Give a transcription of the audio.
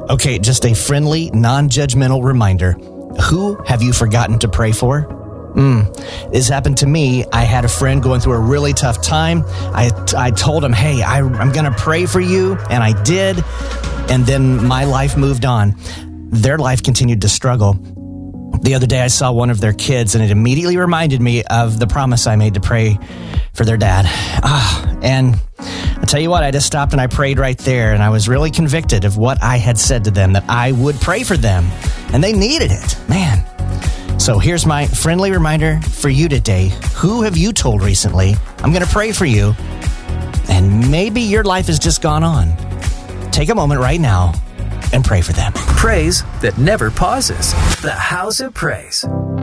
Okay, just a friendly, non-judgmental reminder. Who have you forgotten to pray for? This happened to me. I had a friend going through a really tough time. I told him, hey, I'm going to pray for you, and I did. And then my life moved on. Their life continued to struggle. The other day, I saw one of their kids, and it immediately reminded me of the promise I made to pray for their dad. And I'll tell you what, I just stopped and I prayed right there, and I was really convicted of what I had said to them, that I would pray for them, and they needed it, man. So here's my friendly reminder for you today. Who have you told recently, I'm going to pray for you, and maybe your life has just gone on? Take a moment right now and pray for them. Praise that never pauses. The House of Praise.